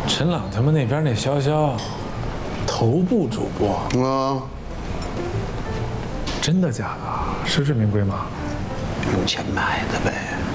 陈朗他们那边那潇潇，头部主播啊， 真的假的？实至名归吗？ 用钱买的呗。